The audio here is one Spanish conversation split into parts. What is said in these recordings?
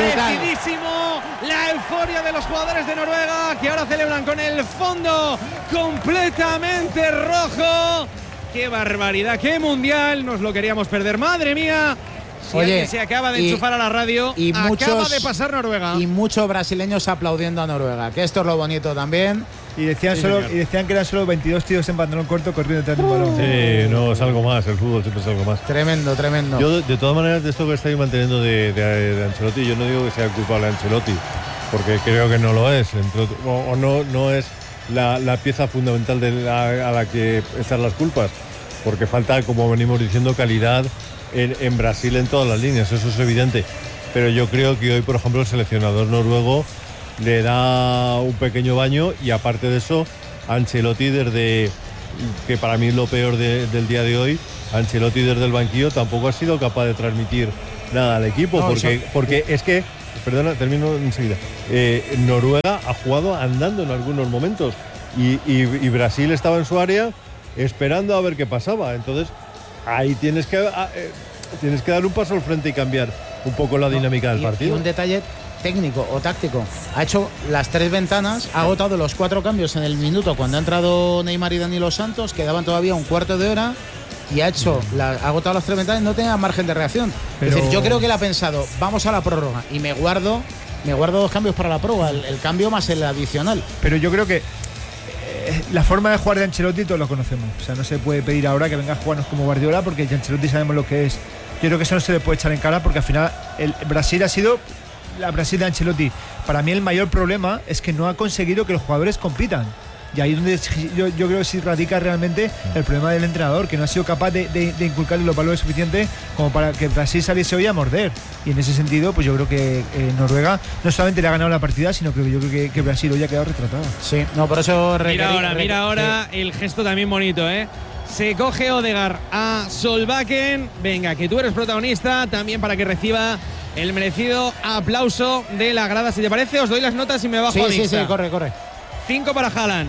merecidísimo. La euforia de los jugadores de Noruega, que ahora celebran con el fondo completamente rojo. ¡Qué barbaridad! ¡Qué mundial! Nos lo queríamos perder. ¡Madre mía! Si alguien se acaba de enchufar a la radio, y acaba de pasar Noruega. Y muchos brasileños aplaudiendo a Noruega, que esto es lo bonito también. Y decían que eran solo 22 tíos en pantalón corto corriendo detrás de un balón. Sí, no, es algo más, el fútbol siempre es algo más. Tremendo, tremendo. Yo, de todas maneras, de esto que estáis manteniendo de Ancelotti, yo no digo que sea culpable Ancelotti, porque creo que no lo es, o no es la pieza fundamental a la que echar las culpas, porque falta, como venimos diciendo, calidad en Brasil en todas las líneas, eso es evidente. Pero yo creo que hoy, por ejemplo, el seleccionador noruego le da un pequeño baño, y aparte de eso, Ancelotti, desde que para mí es lo peor del día de hoy, Ancelotti desde el banquillo tampoco ha sido capaz de transmitir nada al equipo, porque es que, perdona, termino enseguida, Noruega ha jugado andando en algunos momentos y Brasil estaba en su área esperando a ver qué pasaba. Entonces ahí tienes que dar un paso al frente y cambiar un poco la dinámica del partido. Y un detalle técnico o táctico: ha hecho las 3 ventanas, ha agotado los 4 cambios en el minuto cuando ha entrado Neymar y Danilo Santos, quedaban todavía un cuarto de hora, y ha agotado las 3 ventanas, no tenía margen de reacción. Es decir, yo creo que él ha pensado, vamos a la prórroga y me guardo 2 cambios para la prórroga, el cambio más el adicional. Pero yo creo que la forma de jugar de Ancelotti todos lo conocemos. O sea, no se puede pedir ahora que venga a jugarnos como Guardiola, porque Ancelotti sabemos lo que es. Yo creo que eso no se le puede echar en cara, porque al final el Brasil ha sido la Brasil de Ancelotti. Para mí el mayor problema es que no ha conseguido que los jugadores compitan. Y ahí es donde yo creo que sí radica realmente el problema del entrenador, que no ha sido capaz de inculcarle los valores suficientes como para que Brasil saliese hoy a morder. Y en ese sentido, pues yo creo que Noruega no solamente le ha ganado la partida, sino que yo creo que Brasil hoy ha quedado retratado. Sí, no, por eso mira ahora el gesto también bonito, ¿eh? Se coge Odegaard a Solbakken. Venga, que tú eres protagonista, también para que reciba el merecido aplauso de la grada. Si te parece, os doy las notas y me bajo a mixta. Sí, corre. 5 para Haaland,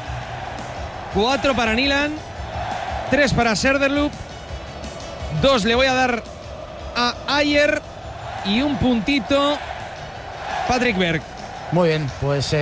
4 para Nyland, 3 para Söderlund, 2 le voy a dar a Ayer y un puntito Patrick Berg. Muy bien, pues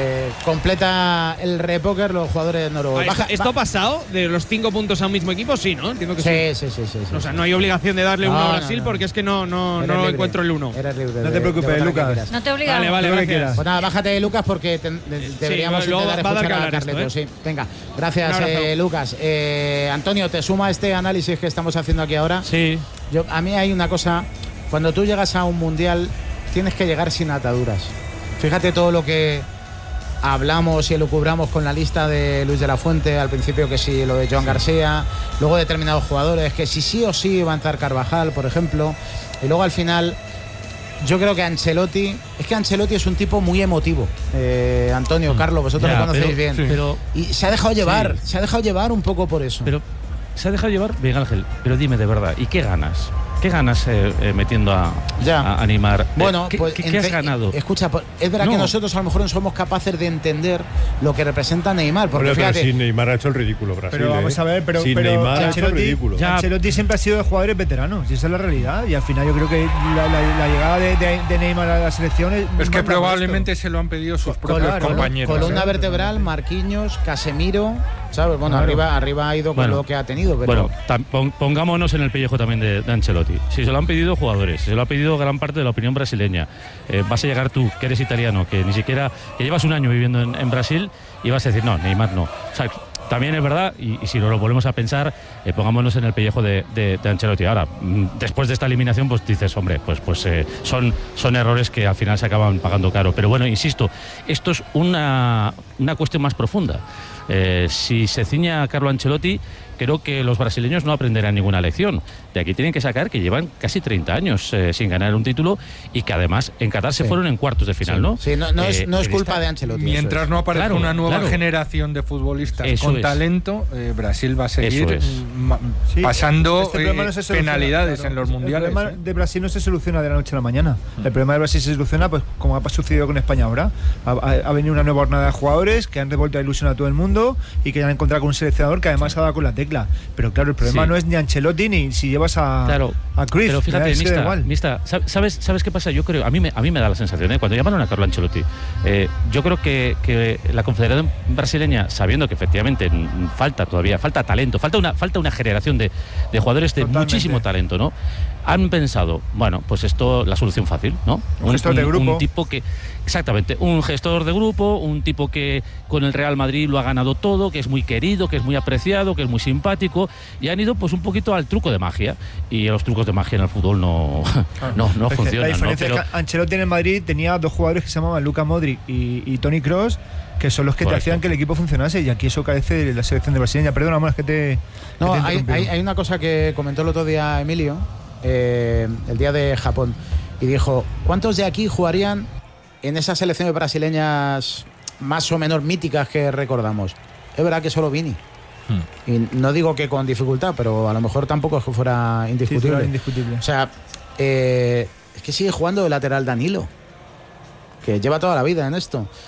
completa el repóker los jugadores noruegos. ¿Esto ha pasado de los 5 puntos a un mismo equipo? Sí, ¿no? Entiendo que sí. O sea, no hay obligación de darle uno a Brasil, porque es que no encuentro el 1. Eres libre. No te preocupes, Lucas. No te obligamos. Vale, gracias. Pues nada, bájate, Lucas, porque deberíamos intentar escuchar a Carleto. Sí, venga, gracias, Lucas. Antonio, ¿te suma este análisis que estamos haciendo aquí ahora? Sí. A mí hay una cosa: cuando tú llegas a un mundial, tienes que llegar sin ataduras. Fíjate todo lo que hablamos y elucubramos con la lista de Luis de la Fuente al principio, que sí, lo de Joan García, luego determinados jugadores, que si sí o sí va a entrar Carvajal, por ejemplo, y luego al final yo creo que Ancelotti es un tipo muy emotivo. Antonio, Carlos, vosotros lo conocéis bien. Sí. Y se ha dejado llevar un poco por eso. Pero se ha dejado llevar, bien, Ángel, pero dime de verdad, ¿y qué ganas? ¿Qué ganas metiendo a Neymar? Bueno, ¿Qué has ganado? Escucha, es verdad que nosotros a lo mejor no somos capaces de entender lo que representa Neymar. Porque pero si Neymar ha hecho el ridículo, Brasil. Pero vamos a ver, pero Neymar ha hecho el ridículo. Ancelotti siempre ha sido de jugadores veteranos, y esa es la realidad. Y al final yo creo que la llegada de Neymar a la selección es que probablemente se lo han pedido sus propios compañeros. Columna vertebral, Marquinhos, Casemiro, ¿sabes? Bueno, arriba ha ido con lo que ha tenido. Pero pongámonos en el pellejo también de Ancelotti. Si se lo han pedido jugadores, si se lo ha pedido gran parte de la opinión brasileña, vas a llegar tú, que eres italiano, que ni siquiera, que llevas un año viviendo en Brasil, y vas a decir, no, Neymar no. O sea, también es verdad, y si nos lo volvemos a pensar, pongámonos en el pellejo de Ancelotti. Ahora, después de esta eliminación, pues dices, hombre, pues son errores que al final se acaban pagando caro. Pero bueno, insisto, esto es una cuestión más profunda. Si se ciña a Carlo Ancelotti, creo que los brasileños no aprenderán ninguna lección. De aquí tienen que sacar que llevan casi 30 años sin ganar un título, y que además en Qatar se fueron en cuartos de final, ¿no? Sí, no es culpa de Ancelotti. Mientras no aparezca una nueva generación de futbolistas con talento, Brasil va a seguir pasando penalidades en los mundiales. El problema de Brasil no se soluciona de la noche a la mañana. El problema de Brasil se soluciona, pues como ha sucedido con España ahora. Ha venido una nueva jornada de jugadores que han devuelto la ilusión a todo el mundo y que han encontrado con un seleccionador que además ha dado con la tecla. tecla. Pero claro, el problema no es ni Ancelotti ni si llevas a Cruyff. Pero fíjate, Mista, ¿sabes qué pasa? Yo creo, a mí me da la sensación, cuando llamaron a Carlo Ancelotti, yo creo que la Confederación Brasileña, sabiendo que efectivamente falta talento, falta una generación de jugadores de muchísimo talento, ¿no? Han pensado, bueno, pues esto, la solución fácil, ¿no? Un gestor de grupo. Un tipo que, exactamente, un gestor de grupo, un tipo que con el Real Madrid lo ha ganado todo, que es muy querido, que es muy apreciado, que es muy simpático, y han ido pues un poquito al truco de magia, y los trucos de magia en el fútbol no funcionan. La diferencia es que Ancelotti en el Madrid tenía 2 jugadores que se llamaban Luka Modric y Toni Kroos, que son los que te hacían que el equipo funcionase, y aquí eso carece de la selección de brasileña. Perdona, más que te... No, hay una cosa que comentó el otro día Emilio, el día de Japón, y dijo, ¿cuántos de aquí jugarían en esas selecciones brasileñas más o menos míticas que recordamos? Es verdad que solo Vini. Y no digo que con dificultad, pero a lo mejor tampoco es que fuera indiscutible. Sí, indiscutible. O sea, es que sigue jugando de lateral Danilo, que lleva toda la vida en esto.